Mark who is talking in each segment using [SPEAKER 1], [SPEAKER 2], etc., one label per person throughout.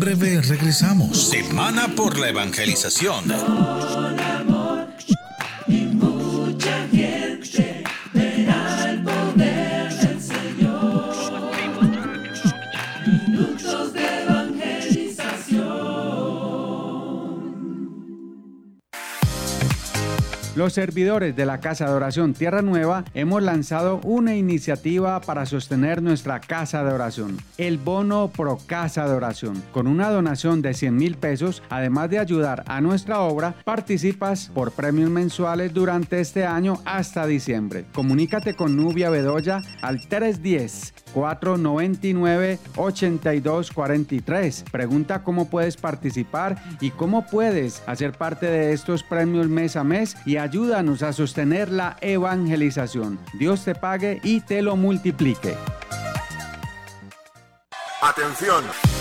[SPEAKER 1] breve regresamos. Semana por la evangelización.
[SPEAKER 2] Con amor y mucha gente verá el poder del Señor. Minutos de evangelización.
[SPEAKER 3] Los servidores de la Casa de Oración Tierra Nueva hemos lanzado una iniciativa para sostener nuestra Casa de Oración, el Bono Pro Casa de Oración. Con una donación de 100,000 pesos, además de ayudar a nuestra obra, participas por premios mensuales durante este año hasta diciembre. Comunícate con Nubia Bedoya al 310-499-8243. Pregunta cómo puedes participar y cómo puedes hacer parte de estos premios mes a mes y ayúdanos a sostener la evangelización. Dios te pague y te lo multiplique.
[SPEAKER 4] Atención.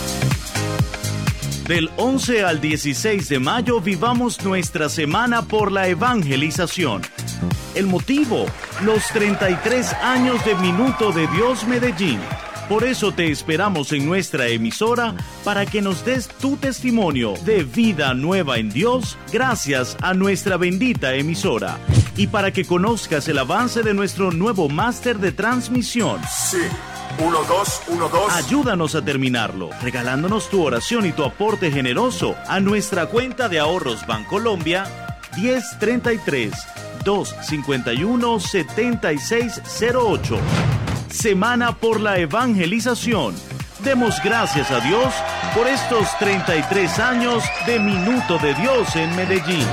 [SPEAKER 5] Del 11 al 16 de mayo vivamos nuestra semana por la evangelización. El motivo, los 33 años de Minuto de Dios Medellín. Por eso te esperamos en nuestra emisora para que nos des tu testimonio de vida nueva en Dios gracias a nuestra bendita emisora y para que conozcas el avance de nuestro nuevo máster de transmisión.
[SPEAKER 4] Sí, 1, 2, 1, 2.
[SPEAKER 5] Ayúdanos a terminarlo, regalándonos tu oración y tu aporte generoso a nuestra cuenta de ahorros Bancolombia 1033-251-7608. Semana por la evangelización. Demos gracias a Dios por estos 33 años de Minuto de Dios en Medellín.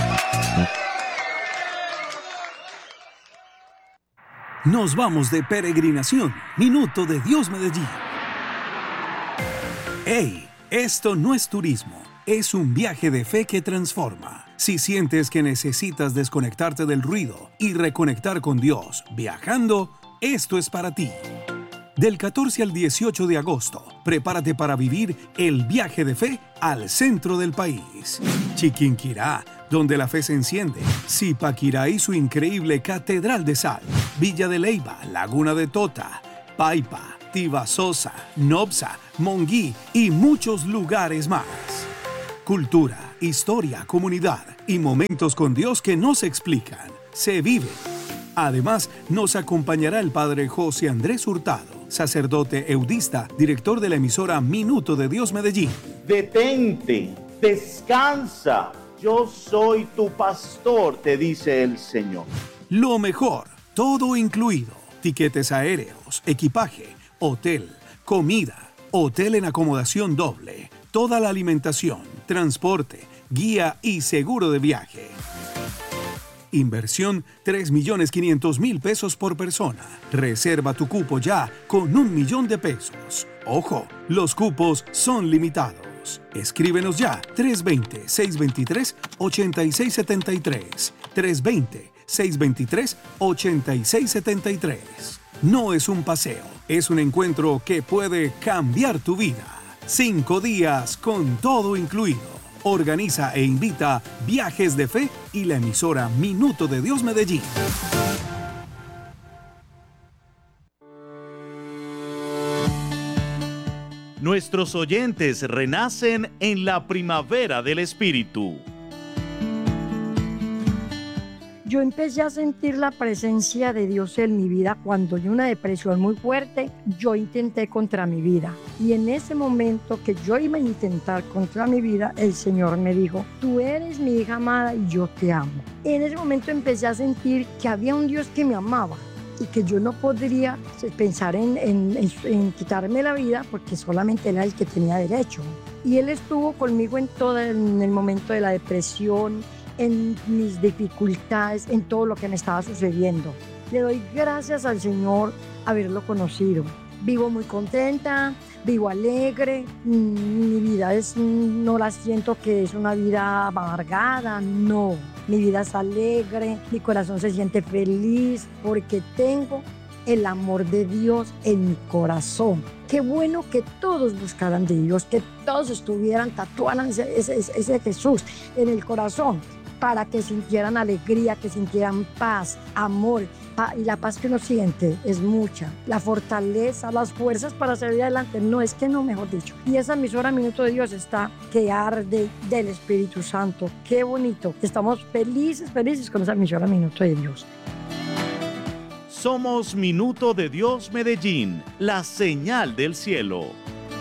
[SPEAKER 6] Nos vamos de peregrinación. Minuto de Dios Medellín. ¡Hey! Esto no es turismo. Es un viaje de fe que transforma. Si sientes que necesitas desconectarte del ruido y reconectar con Dios viajando, esto es para ti. Del 14 al 18 de agosto, prepárate para vivir el viaje de fe al centro del país. Chiquinquirá, donde la fe se enciende. Zipaquirá y su increíble Catedral de Sal. Villa de Leyva, Laguna de Tota, Paipa, Tibasosa, Nopsa, Monguí y muchos lugares más. Cultura, historia, comunidad y momentos con Dios que no se explican, se viven. Además, nos acompañará el padre José Andrés Hurtado, sacerdote eudista, director de la emisora Minuto de Dios Medellín.
[SPEAKER 7] Detente, descansa, yo soy tu pastor, te dice el Señor.
[SPEAKER 6] Lo mejor, todo incluido. Tiquetes aéreos, equipaje, hotel, comida, hotel en acomodación doble, toda la alimentación, transporte, guía y seguro de viaje. Inversión 3.500.000 pesos por persona. Reserva tu cupo ya con 1.000.000 de pesos. Ojo, los cupos son limitados. Escríbenos ya 320-623-8673. 320-623-8673. No es un paseo, es un encuentro que puede cambiar tu vida. 5 días con todo incluido. Organiza e invita Viajes de Fe y la emisora Minuto de Dios Medellín.
[SPEAKER 5] Nuestros oyentes renacen en la primavera del Espíritu.
[SPEAKER 8] Yo empecé a sentir la presencia de Dios en mi vida cuando en una depresión muy fuerte yo intenté contra mi vida. Y en ese momento que yo iba a intentar contra mi vida, el Señor me dijo, tú eres mi hija amada y yo te amo. En ese momento empecé a sentir que había un Dios que me amaba y que yo no podría pensar en quitarme la vida porque solamente Él era el que tenía derecho. Y Él estuvo conmigo en el momento de la depresión, en mis dificultades, en todo lo que me estaba sucediendo. Le doy gracias al Señor haberlo conocido. Vivo muy contenta, vivo alegre, mi vida no la siento que es una vida amargada, no. Mi vida es alegre, mi corazón se siente feliz porque tengo el amor de Dios en mi corazón. Qué bueno que todos buscaran de Dios, que todos tatuaran ese Jesús en el corazón. para que sintieran alegría, que sintieran paz, amor. Y la paz que uno siente es mucha. La fortaleza, las fuerzas para salir adelante. No, es que no, mejor dicho. Y esa emisora Minuto de Dios está que arde del Espíritu Santo. Qué bonito. Estamos felices con esa emisora Minuto de Dios.
[SPEAKER 5] Somos Minuto de Dios Medellín, la señal del cielo.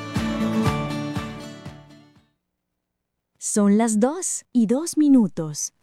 [SPEAKER 9] Son las 2:02.